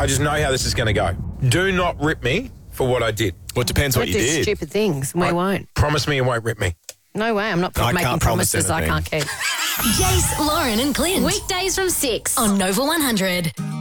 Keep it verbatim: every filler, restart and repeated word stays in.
I just know how this is going to go. Do not rip me for what I did. Well, it depends what We you do did. stupid things. We I- won't. Promise me you won't rip me. No way. I'm not I making can't promise promises I anything. can't keep. Jace, Lauren and Clint. Weekdays from six on Nova one hundred.